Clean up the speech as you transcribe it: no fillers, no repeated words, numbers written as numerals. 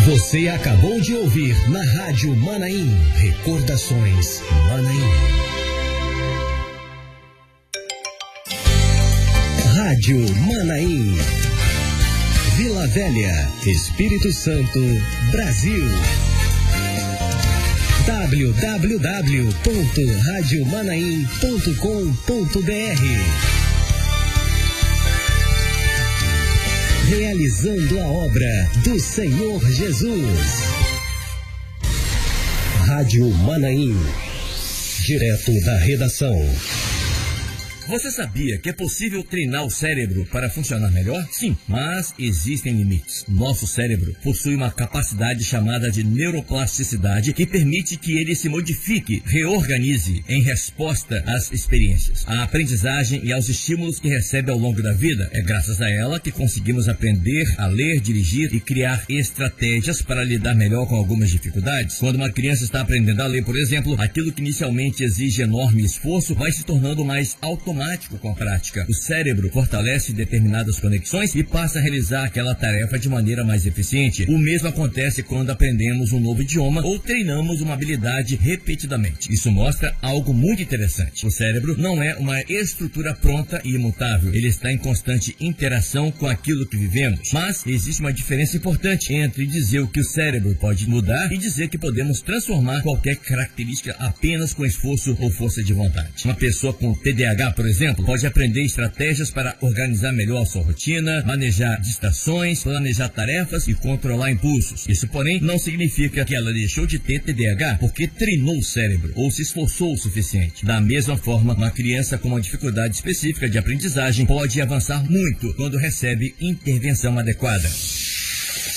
Você acabou de ouvir na Rádio Manaim, Recordações Manaim. Rádio Manaim, Vila Velha, Espírito Santo, Brasil. www.radiomanaim.com.br. Realizando a obra do Senhor Jesus. Rádio Manaim, direto da redação. Você sabia que é possível treinar o cérebro para funcionar melhor? Sim, mas existem limites. Nosso cérebro possui uma capacidade chamada de neuroplasticidade que permite que ele se modifique, reorganize em resposta às experiências, à aprendizagem e aos estímulos que recebe ao longo da vida. É graças a ela que conseguimos aprender a ler, dirigir e criar estratégias para lidar melhor com algumas dificuldades. Quando uma criança está aprendendo a ler, por exemplo, aquilo que inicialmente exige enorme esforço vai se tornando mais automático com a prática. O cérebro fortalece determinadas conexões e passa a realizar aquela tarefa de maneira mais eficiente. O mesmo acontece quando aprendemos um novo idioma ou treinamos uma habilidade repetidamente. Isso mostra algo muito interessante. O cérebro não é uma estrutura pronta e imutável. Ele está em constante interação com aquilo que vivemos. Mas existe uma diferença importante entre dizer o que o cérebro pode mudar e dizer que podemos transformar qualquer característica apenas com esforço ou força de vontade. Uma pessoa com TDAH, por exemplo, pode aprender estratégias para organizar melhor a sua rotina, manejar distrações, planejar tarefas e controlar impulsos. Isso, porém, não significa que ela deixou de ter TDAH porque treinou o cérebro ou se esforçou o suficiente. Da mesma forma, uma criança com uma dificuldade específica de aprendizagem pode avançar muito quando recebe intervenção adequada.